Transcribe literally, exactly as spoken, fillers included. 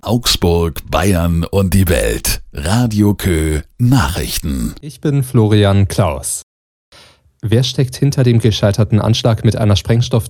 Augsburg, Bayern und die Welt. Radio Kö Nachrichten. Ich bin Florian Klaus. Wer steckt hinter dem gescheiterten Anschlag mit einer Sprengstoff